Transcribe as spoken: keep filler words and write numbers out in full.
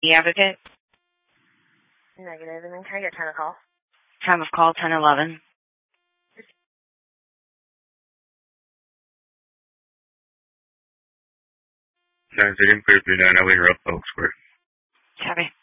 The advocate. Negative. And then can I get time of call? Time of call, ten eleven. nine zero three three nine Ellie Road, Oak Square. Copy.